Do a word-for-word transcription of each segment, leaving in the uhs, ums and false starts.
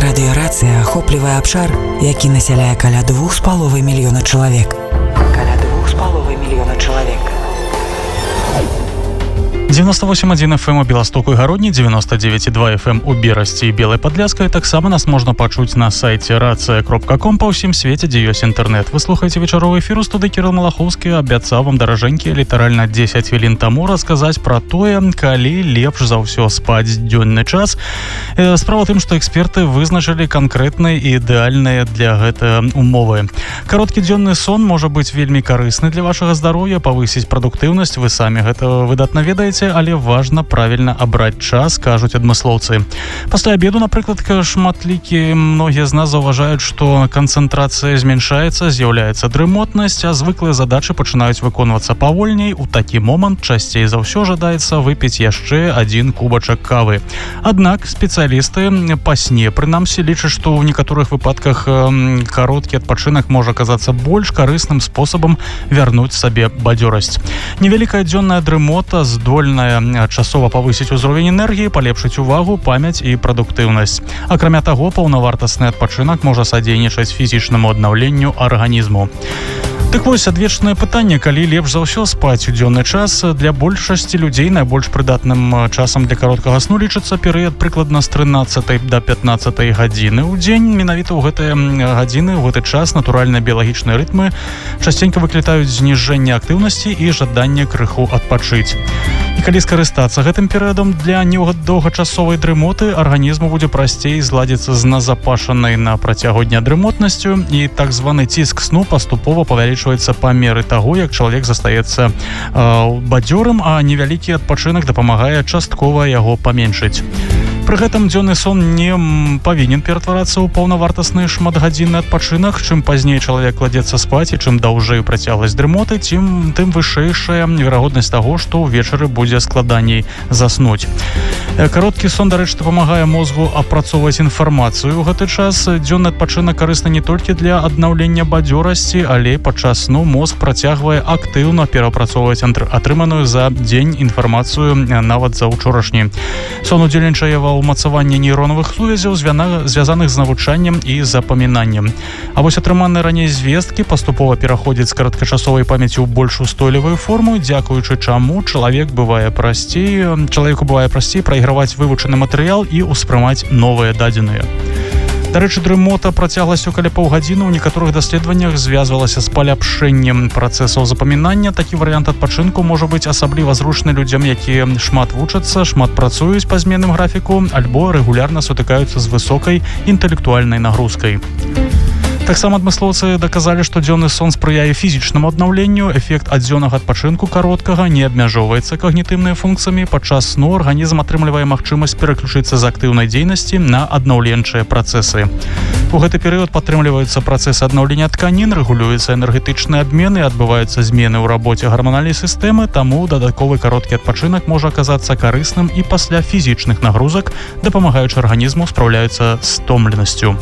Радыёрацыя ахоплівае абшар, які насяляе каля двух з паловай мільёна чалавек. Каля двух з паловай мільёна чалавек. девяносто восемь один эф эм у Беластоку і Гародні, девяносто девять два эф эм у Берасці і Белай Падляскай. Таксама нас можна пачуць на сайце рацыя кропка ком па ўсім свеце, дзе ёсць інтэрнэт. Вы слухаеце вечаровы эфір у студыі Кірыл Малахоўскі. Абяцаў вам, даражэнькі, літаральна дзесяць хвілін таму расказаць пра тое, калі лепш за ўсё спаць дзённы час. Справа тым, што эксперты вызначылі канкрэтныя і ідэальныя для гэтага умовы. Кароткі дзённы сон можа быць вельмі карысны для вашага здароўя, павысіць прадуктыўнасць, вы самі гэта выдатна ведаеце, але важна правільна абраць час, кажуць адмыслоўцы. Пасля абеду, напрыклад, шматлікі многія з нас заўважаюць, што канцэнтрацыя змяншаецца, з'яўляецца дрымотнасць, а звыклыя задачы пачынаюць выконвацца павольней. У такі момант часцей за ўсё жадаецца выпіць яшчэ адзін кубачак кавы. Аднак спецыялісты па сне, прынамсі, лічаць, што ў некаторых выпадках кароткі адпачынак можа аказацца больш карысным спосабам вярнуць сабе бадзёрасць. Невялікая дзённая дрымота здольна часова павысіць узровень энергіі, палепшыць увагу, памяць і прадуктыўнасць. Акрамя таго, паўнавартасны адпачынак можа садзейнічаць фізічнаму аднаўленню арганізму. Так вось, адвечнае пытанне, калі лепш за ўсё спаць у дзённы час. Для большасці людзей найбольш прыдатным часам для кароткага сну лічыцца перыяд прыкладна з трынаццатай да пятнаццатай гадзіны ў дзень. Менавіта ў гэтыя гадзіны, ў гэты час натуральныя біялагічныя рытмы часценька выклікаюць зніжэнне актыўнасці і жаданне крыху адпачыць. І калі скарыстацца гэтым перыядам для доўгачасовай дрымоты, арганізму будзе прасцей зладзіцца з назапашанай на працягу дня дрымотнасцю, і так званы ціск сну паступова павялічваецца па меры таго, як чалавек застаецца э, бадзёрым, а невялікі адпачынак дапамагае часткова яго паменшыць. Пры гэтым дзённы сон не павінен ператварацца ў паўнавартасны шматгадзінны адпачынак. Чым пазней чалавек кладзецца спаць і чым даўжэй працягласць дрымоты, тым, тым вышэйшая верагоднасць таго, што ўвечары будзе складаней заснуць. Кароткі сон, дарэчы, дапамагае мозгу апрацоўваць інфармацыю. У гэты час дзённы адпачынак карысны не толькі для аднаўлення бадзёрасці, але падчас сну мозг працягвае актыўна перапрацоўваць атрыманую за дзень інфармацыю, нават за ўчорашні. Сон удзельнічае ва ўмацаванне нейронавых сувязяў, звязаных з навучаннем і запамінаннем. А вось атрыманыя раней звесткі паступова пераходзяць з кароткачасовай памяці ў больш устойлівую форму, дзякуючы чаму чалавек бывае прасцей, чалавеку бывае прасцей прайграваць вывучаны матэрыял і ўспрымаць новыя дадзеныя. Дарэчы, дрымота працягласцю каля паўгадзіны ў некаторых даследаваннях звязвалася з паляпшэннем працэсаў запамінання. Такі варыянт адпачынку можа быць асабліва зручны людзям, якія шмат вучацца, шмат працуюць па зменным графіку альбо рэгулярна сутыкаюцца з высокай інтэлектуальнай нагрузкай. Таксама адмыслоўцы даказалі, што дзённы сон спрыяе фізічнаму аднаўленню. Эфект ад дзённага адпачынку кароткага не абмяжоўваецца когнітыўнымі функцыямі. Падчас сну арганізм атрымлівае магчымасць пераключыцца з актыўнай дзейнасці на аднаўленчыя працэсы. У гэты перыяд падтрымліваюцца працэсы аднаўлення тканін, рэгулюецца энергетычны абмен і адбываюцца змены ў рабоце гарманальнай сістэмы, таму дадатковы кароткі адпачынак можа аказацца карысным і пасля фізічных нагрузак, дапамагаючы арганізму спраўляецца з стомленасцю.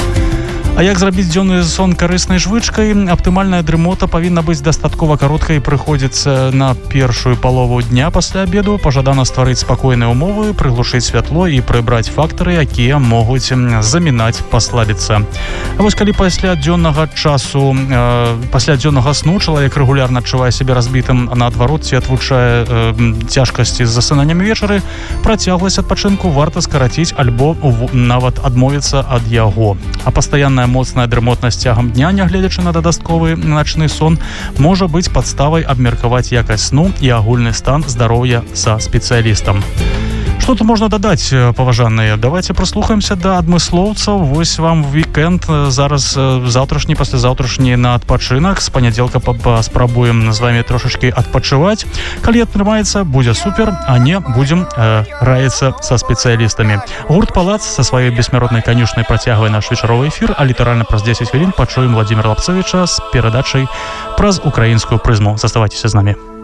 А як зрабіць дзённы сон карыснай звычкай? Аптымальная дрымота павінна быць дастаткова кароткай, прыходзіцца на першую палову дня пасля абеду. Пажадана стварыць спакойныя умовы, прыглушыць святло і прыбраць фактары, якія могуць замінаць паслабіцца. А вось калі пасля дзённага часу, э, пасля дзённага сну чалавек рэгулярна адчувае сябе разбітым, наадварот, ці адвучае э, цяжкасці з засынаннем вечары, працягласць адпачынку варта скараціць альбо нават адмовіцца ад яго. А пастаянная моцная дрымотнасць цягам дня, нягледзячы на дадатковы начны сон, можа быць падставай абмеркаваць якасць сну і агульны стан здароўя са спецыялістам. Што тут можна дадаць, паважаныя? Давайте прыслухаемся да адмыслоўцаў. Вось вам вікенд, зараз заўтрашні, паслязаўтрашні на адпачынак. З панядзелка спрабуем з вами трошачкі адпачываць. Калі атрымаецца, будзе супер, а не будзем э, раіцца са спецыялістамі. Гурт «Палац» са сваёй бессмяротнай канюшнай працягвае наш вечаровы эфір, а літаральна праз дзесяць хвілін пачуем Владзіміра Лапцевіча з перадачай праз украінскую прызму. Заставайцеся з намі.